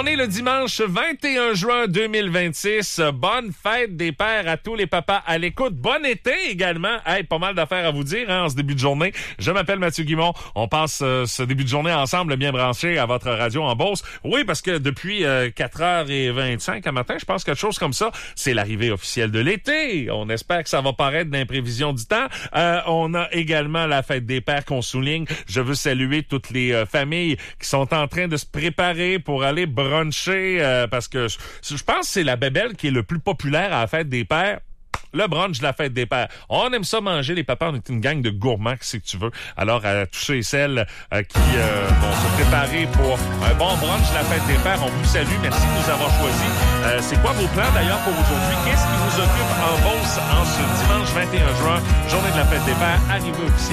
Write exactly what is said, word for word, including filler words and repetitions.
On est le dimanche vingt et un juin deux mille vingt-six. Bonne fête des pères à tous les papas à l'écoute. Bon été également. Hey, pas mal d'affaires à vous dire hein, en ce début de journée. Je m'appelle Mathieu Guimond. On passe euh, ce début de journée ensemble, bien branché à votre radio en Beauce. Oui, parce que depuis euh, quatre heures vingt-cinq à matin, je pense quelque chose comme ça, c'est l'arrivée officielle de l'été. On espère que ça va paraître dans les prévisions du temps. Euh, on a également la fête des pères qu'on souligne. Je veux saluer toutes les euh, familles qui sont en train de se préparer pour aller bruncher euh, parce que je, je pense que c'est la bébelle qui est le plus populaire à la fête des pères. Le brunch de la fête des pères. On aime ça manger, les papas. On est une gang de gourmands, si tu veux. Alors, à tous ceux et celles euh, qui euh, vont se préparer pour un bon brunch de la fête des pères, on vous salue. Merci de nous avoir choisis. Euh, c'est quoi vos plans, d'ailleurs, pour aujourd'hui? Qu'est-ce qui vous occupe en Beauce en ce dimanche vingt et un juin, journée de la fête des pères, arrivée officielle?